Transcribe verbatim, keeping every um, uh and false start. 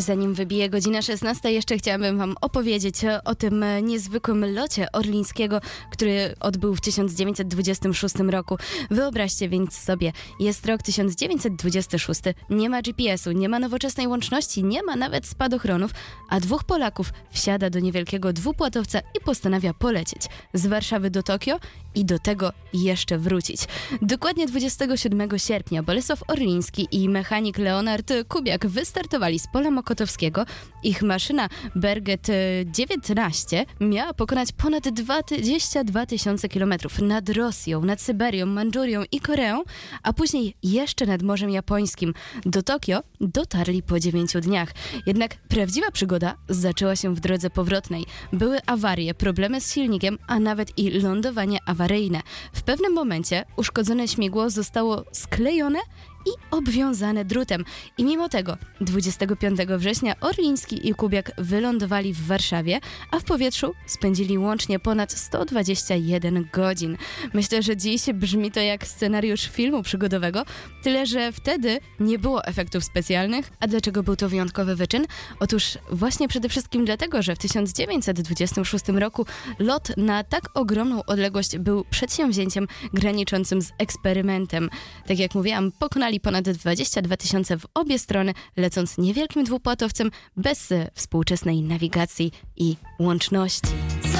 Zanim wybije godzina szesnasta, jeszcze chciałabym wam opowiedzieć o tym niezwykłym locie Orlińskiego, który odbył w tysiąc dziewięćset dwudziestym szóstym roku. Wyobraźcie więc sobie, jest rok tysiąc dziewięćset dwudziesty szósty, nie ma G P S u, nie ma nowoczesnej łączności, nie ma nawet spadochronów, a dwóch Polaków wsiada do niewielkiego dwupłatowca i postanawia polecieć z Warszawy do Tokio i do tego jeszcze wrócić. Dokładnie dwudziestego siódmego sierpnia Bolesław Orliński i mechanik Leonard Kubiak wystartowali z pola Mokotowskiego. Ich maszyna Berget dziewiętnaście miała pokonać ponad dwadzieścia dwa tysiące kilometrów nad Rosją, nad Syberią, Mandżurią i Koreą, a później jeszcze nad Morzem Japońskim. Do Tokio dotarli po dziewięciu dniach. Jednak prawdziwa przygoda zaczęła się w drodze powrotnej. Były awarie, problemy z silnikiem, a nawet i lądowanie awaryjne. W pewnym momencie uszkodzone śmigło zostało sklejone i obwiązane drutem. I mimo tego dwudziestego piątego września Orliński i Kubiak wylądowali w Warszawie, a w powietrzu spędzili łącznie ponad sto dwadzieścia jeden godzin. Myślę, że dziś brzmi to jak scenariusz filmu przygodowego, tyle że wtedy nie było efektów specjalnych. A dlaczego był to wyjątkowy wyczyn? Otóż właśnie przede wszystkim dlatego, że w tysiąc dziewięćset dwudziestym szóstym roku lot na tak ogromną odległość był przedsięwzięciem graniczącym z eksperymentem. Tak jak mówiłam, pokonali ponad dwadzieścia dwa tysiące w obie strony, lecąc niewielkim dwupłatowcem bez współczesnej nawigacji i łączności.